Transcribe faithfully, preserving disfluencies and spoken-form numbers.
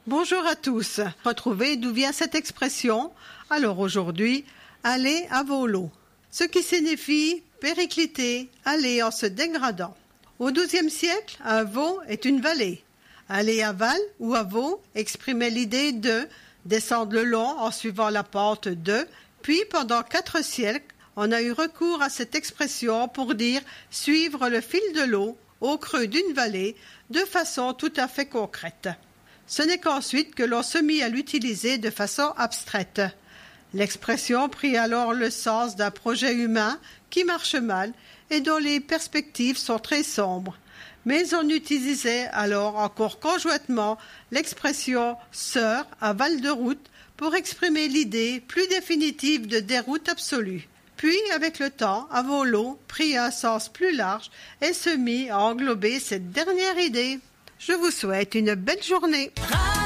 Bonjour à tous. Retrouvez d'où vient cette expression. Alors aujourd'hui, aller à volo. Ce qui signifie péricliter, aller en se dégradant. Au douzième siècle, un vau est une vallée. Aller à val ou à vau exprimait l'idée de descendre le long en suivant la pente de, puis pendant quatre siècles, on a eu recours à cette expression pour dire suivre le fil de l'eau au creux d'une vallée de façon tout à fait concrète. Ce n'est qu'ensuite que l'on se mit à l'utiliser de façon abstraite. L'expression prit alors le sens d'un projet humain qui marche mal et dont les perspectives sont très sombres. Mais on utilisait alors encore conjointement l'expression « sœur » à val de route pour exprimer l'idée plus définitive de déroute absolue. Puis, avec le temps, à volo prit un sens plus large et se mit à englober cette dernière idée. Je vous souhaite une belle journée.